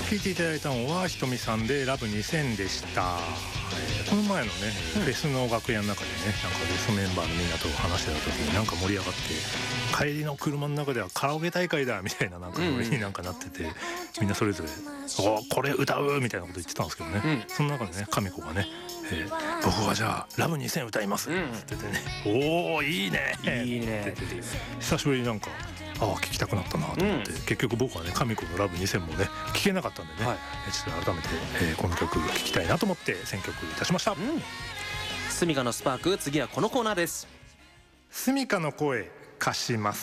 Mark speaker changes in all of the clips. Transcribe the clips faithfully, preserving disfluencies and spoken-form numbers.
Speaker 1: 聞いていただいたのはひとみさんでラブにせんでした。えー、この前のね、うん、フェスの楽屋の中でね、なんかゲストメンバーのみんなと話してた時になんか盛り上がって、帰りの車の中ではカラオケ大会だみたいななんかノリになんかなってて、うん、みんなそれぞれおこれ歌うみたいなこと言ってたんですけどね、うん、その中でね神子がね、えー、僕はじゃあラブにせん歌いますって言ってね、うん、おーいいね
Speaker 2: いいねって
Speaker 1: 久しぶりになんかああ聞きたくなったなと思って、うん、結局僕はね神子のラブにせんもね聞けなかったんでね、はい、ちょっと改めて、えー、この曲聴きたいなと思って選曲いたしました。
Speaker 2: スミカのスパーク、次はこのコーナーです。
Speaker 1: スミカの声貸します。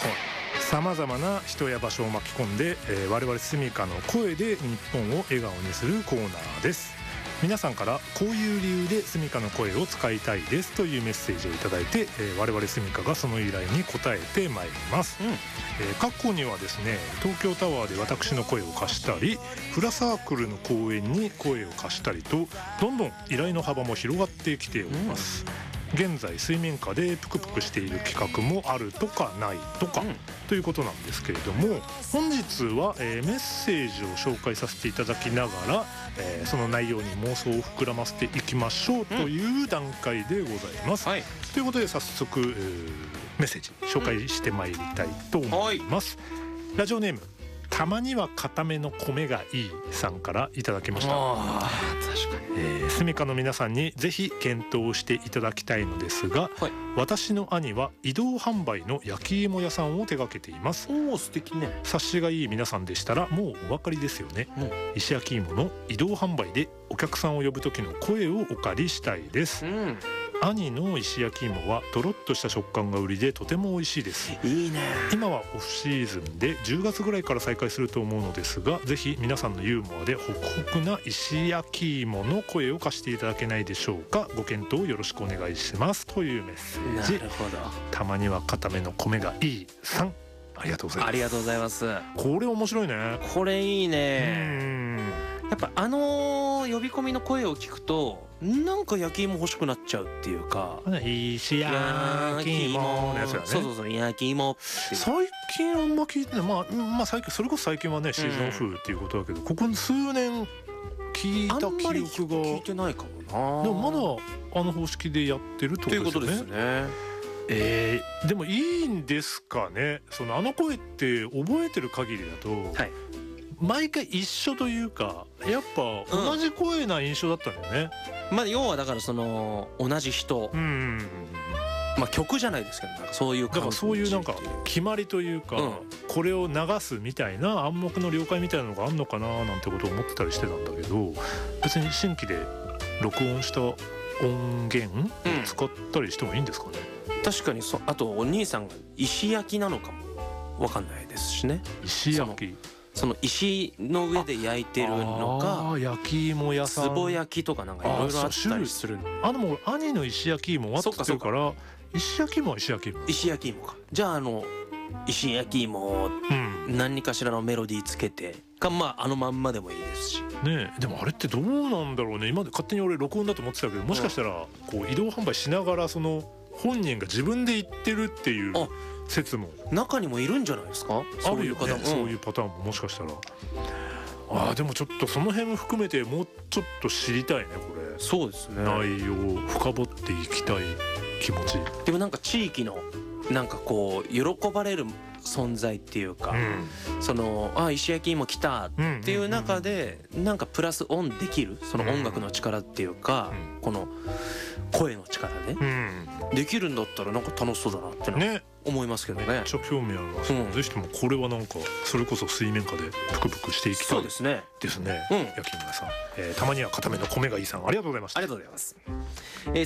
Speaker 1: さまざまな人や場所を巻き込んで、えー、我々スミカの声で日本を笑顔にするコーナーです。皆さんからこういう理由でスミカの声を使いたいですというメッセージをいただいて、えー、我々スミカがその依頼に応えてまいります、うんえー、過去にはですね東京タワーで私の声を貸したりフラサークルの公演に声を貸したりとどんどん依頼の幅も広がってきております、うん、現在水面下でプクプクしている企画もあるとかないとか、うんということなんですけれども、本日は、えー、メッセージを紹介させていただきながら、えー、その内容に妄想を膨らませていきましょうという段階でございます、うんはい、ということで早速、えー、メッセージ紹介してまいりたいと思います、うん、ラジオネームたまには固めの米がいいさんからいただきました。
Speaker 2: あ確かに、
Speaker 1: えー、スミカの皆さんにぜひ検討していただきたいのですが、はい、私の兄は移動販売の焼き芋屋さんを手掛けています。
Speaker 2: おー素敵ね。
Speaker 1: 察しがいい皆さんでしたらもうお分かりですよね、うん、石焼き芋の移動販売でお客さんを呼ぶ時の声をお借りしたいです、うん兄の石焼き芋はとろっとした食感が売りでとても美味しいです。
Speaker 2: いいね。
Speaker 1: 今はオフシーズンでじゅうがつぐらいから再開すると思うのですが、ぜひ皆さんのユーモアでホクホクな石焼き芋の声を貸していただけないでしょうか。ご検討よろしくお願いしますというメッセージ。
Speaker 2: なるほど。
Speaker 1: たまには固めの米がいいさん、ありがとうございます。
Speaker 2: ありがとうございます。
Speaker 1: これ面白いね。
Speaker 2: これいいね。うんやっぱあの呼び込みの声を聞くとなんか焼き芋欲しくなっちゃうっていうか、
Speaker 1: 石焼き芋のやつだね。
Speaker 2: そうそうそう焼き芋
Speaker 1: 最近あんま聞いてない。まあまあ最近それこそ最近はねシーズンオフっていうことだけど、うん、ここ数年聞いた記憶があんまり
Speaker 2: 聞いてないかもな。
Speaker 1: でもまだあの方式でやってるってことですよね。
Speaker 2: ということですね。
Speaker 1: えー、でもいいんですかね。そのあの声って覚えてる限りだと、はい、毎回一緒というかやっぱ同じ声な印象だったんだよね、
Speaker 2: うん、まあ要はだからその同じ人、うん、まあ曲じゃないですけどなんかそういう感じ
Speaker 1: だからそういうなんか決まりというか、うん、これを流すみたいな暗黙の了解みたいなのがあんのかななんてことを思ってたりしてたんだけど、別に新規で録音した音源を使ったりしてもいいんですかね、
Speaker 2: うん、確かにそあとお兄さんが石焼きなのかも分かんないですしね。
Speaker 1: 石焼き
Speaker 2: その石の上で焼いてるのか
Speaker 1: 焼き芋屋さん
Speaker 2: つぼ焼きとかなんかいろいろあったりする。
Speaker 1: あでも兄の石焼き芋はって言ってるから石焼き芋は石焼き芋
Speaker 2: 石焼き芋か。じゃああの石焼き芋を何かしらのメロディーつけてか、まああのまんまでもいいですし
Speaker 1: ね。えでもあれってどうなんだろうね。今まで勝手に俺録音だと思ってたけど、もしかしたらこう移動販売しながらその本人が自分で言ってるっていう説も
Speaker 2: 中にもいるんじゃないですか。そういう方も、ね、
Speaker 1: そういうパターンももしかしたらあーでもちょっとその辺も含めてもうちょっと知りたいねこれ。
Speaker 2: そうですね。
Speaker 1: 内容を深掘っていきたい気持ち。
Speaker 2: でもなんか地域のなんかこう喜ばれる存在っていうか、うん、そのあ石焼き芋来たっていう中でなんかプラスオンできるその音楽の力っていうか、うん、この声の力で、うん、できるんだったらなんか楽しそうだなってね思いますけどね。
Speaker 1: めっちゃ興味あります、うん、ぜひともこれはなんかそれこそ水面下でプクプクしていきたいですね。ですね、うん、焼き芋屋さん、えー、たまには固めの米がいいさんありがとうございました。
Speaker 2: ありがとうございます。